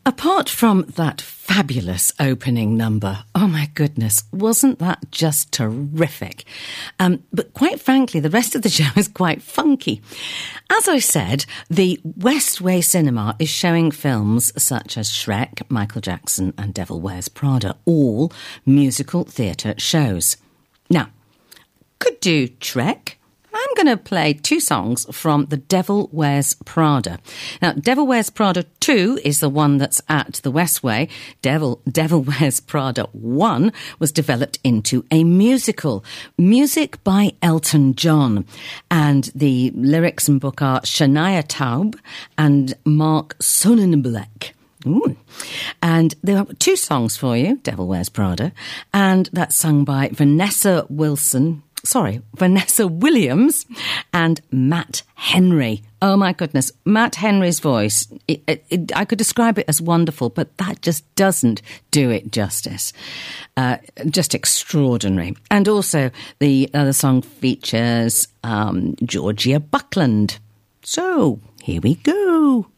Apart from that fabulous opening number, oh my goodness, wasn't that just terrific? But quite frankly, the rest of the show is quite funky. As I said, the Westway Cinema is showing films such as Shrek, Michael Jackson and Devil Wears Prada, all musical theatre shows. Now, could do Shrek. I'm going to play two songs from The Devil Wears Prada. Now, Devil Wears Prada 2 is the one that's at the Westway. Devil Wears Prada 1 was developed into a musical. Music by Elton John. And the lyrics and book are Shania Taub and Mark Sonnenbleck. Ooh. And there are two songs for you, Devil Wears Prada, and that's sung by Vanessa Williams and Matt Henry. Oh my goodness, Matt Henry's voice, I could describe it as wonderful, but that just doesn't do it justice. Just extraordinary. And also the other song features Georgia Buckland. So, here we go.